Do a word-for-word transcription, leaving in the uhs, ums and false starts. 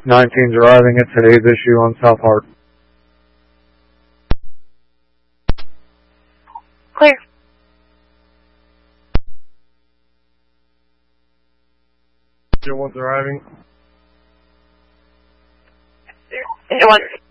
nineteen's arriving at today's issue on South Hart. Clear. Zero one's arriving. Zero one.